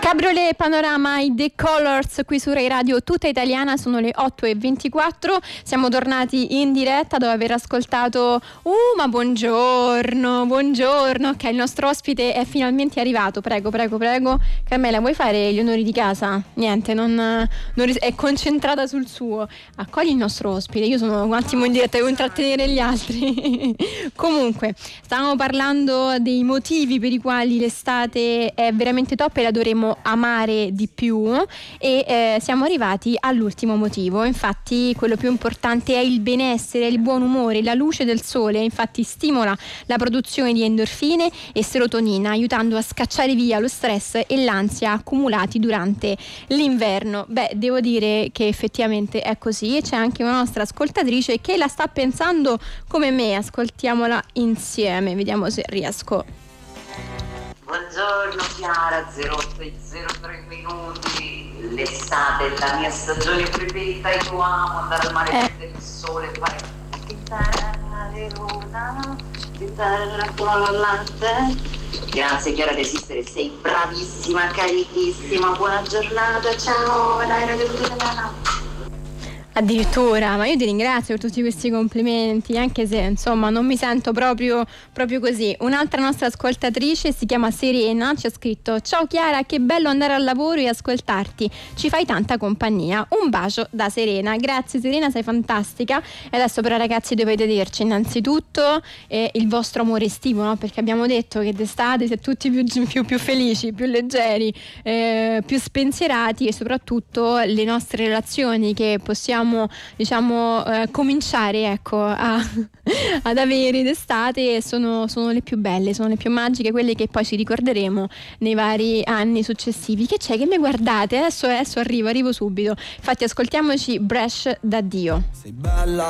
Cabriolet Panorama, i The Colors qui su Rai Radio Tutta Italiana, sono le 8:24, siamo tornati in diretta dopo aver ascoltato ma buongiorno, ok, il nostro ospite è finalmente arrivato, prego Carmela, vuoi fare gli onori di casa? Niente, è concentrata sul suo, accogli il nostro ospite, io sono un attimo in diretta, devo intrattenere gli altri. Comunque, stavamo parlando dei motivi per i quali l'estate è veramente top e la dovremo amare di più e siamo arrivati all'ultimo motivo. Infatti quello più importante è il benessere, il buon umore, la luce del sole, infatti stimola la produzione di endorfine e serotonina, aiutando a scacciare via lo stress e l'ansia accumulati durante l'inverno. Devo dire che effettivamente è così, e c'è anche una nostra ascoltatrice che la sta pensando come me. Ascoltiamola insieme, vediamo se riesco. Buongiorno Chiara, 03 minuti, l'estate è la mia stagione preferita, io amo andare al mare, prendere il sole, fare la verona, la collante. Grazie Chiara di esistere, sei bravissima, carichissima, buona giornata, ciao, dai Radio Tutta Italiana. Addirittura, ma io ti ringrazio per tutti questi complimenti, anche se insomma non mi sento proprio così. Un'altra nostra ascoltatrice si chiama Serena, ci ha scritto: ciao Chiara, che bello andare al lavoro e ascoltarti, ci fai tanta compagnia, un bacio da Serena. Grazie Serena, sei fantastica. E adesso però ragazzi dovete dirci innanzitutto il vostro amore estivo, no? Perché abbiamo detto che d'estate siete tutti più felici, più leggeri, più spensierati, e soprattutto le nostre relazioni che possiamo cominciare ad avere d'estate sono le più belle, sono le più magiche, quelle che poi ci ricorderemo nei vari anni successivi. Che c'è? Che mi guardate? Adesso arrivo subito. Infatti ascoltiamoci Bresh da Dio. Sei bella.